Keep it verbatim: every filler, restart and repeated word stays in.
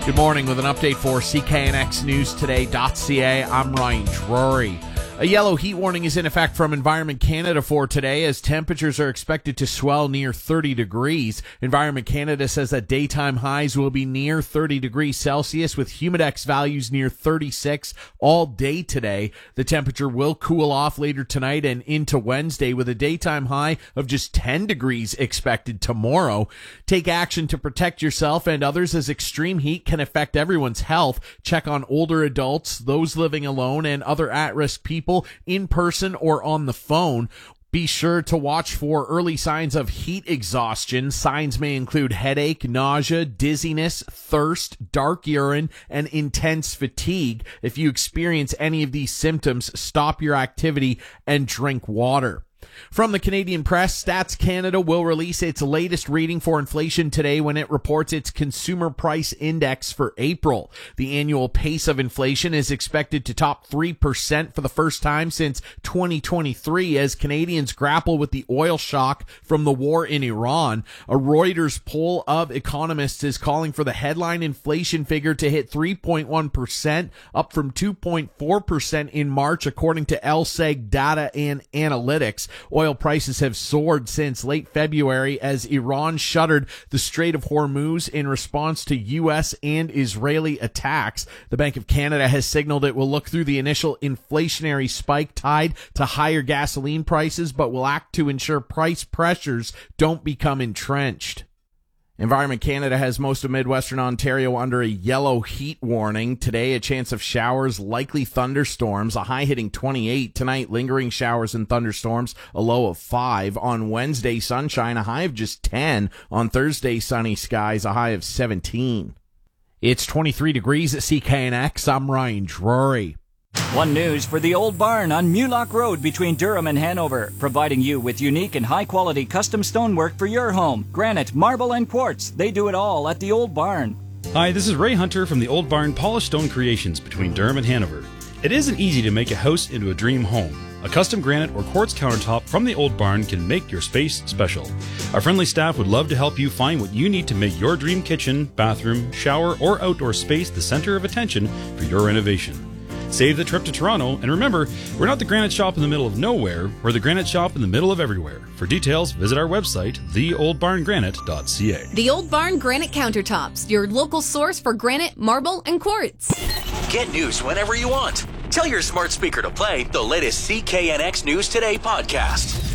Good morning with an update for C K N X News Today dot C A. I'm Ryan Drury. A yellow heat warning is in effect from Environment Canada for today as temperatures are expected to swell near thirty degrees. Environment Canada says that daytime highs will be near thirty degrees Celsius with humidex values near thirty-six all day today. The temperature will cool off later tonight and into Wednesday with a daytime high of just ten degrees expected tomorrow. Take action to protect yourself and others as extreme heat can affect everyone's health. Check on older adults, those living alone, and other at-risk people in person or on the phone. Be sure to watch for early signs of heat exhaustion. Signs may include headache, nausea, dizziness, thirst, dark urine, and intense fatigue. If you experience any of these symptoms, stop your activity and drink water. From the Canadian Press, Stats Canada will release its latest reading for inflation today when it reports its Consumer Price Index for April. The annual pace of inflation is expected to top three percent for the first time since twenty twenty-three as Canadians grapple with the oil shock from the war in Iran. A Reuters poll of economists is calling for the headline inflation figure to hit three point one percent, up from two point four percent in March, according to L S E G Data and Analytics. Oil prices have soared since late February as Iran shuttered the Strait of Hormuz in response to U S and Israeli attacks. The Bank of Canada has signaled it will look through the initial inflationary spike tied to higher gasoline prices, but will act to ensure price pressures don't become entrenched. Environment Canada has most of Midwestern Ontario under a yellow heat warning. Today, a chance of showers, likely thunderstorms, a high hitting twenty-eight. Tonight, lingering showers and thunderstorms, a low of five. On Wednesday, sunshine, a high of just ten. On Thursday, sunny skies, a high of seventeen. It's twenty-three degrees at C K N X. I'm Ryan Drury. One News for the Old Barn on Mulock Road between Durham and Hanover, providing you with unique and high-quality custom stonework for your home. Granite, marble, and quartz. They do it all at the Old Barn. Hi, this is Ray Hunter from the Old Barn Polished Stone Creations between Durham and Hanover. It isn't easy to make a house into a dream home. A custom granite or quartz countertop from the Old Barn can make your space special. Our friendly staff would love to help you find what you need to make your dream kitchen, bathroom, shower, or outdoor space the center of attention for your renovation. Save the trip to Toronto, and remember, we're not the granite shop in the middle of nowhere, we're the granite shop in the middle of everywhere. For details, visit our website, the old barn granite dot c a. The Old Barn Granite Countertops, your local source for granite, marble, and quartz. Get news whenever you want. Tell your smart speaker to play the latest C K N X News Today podcast.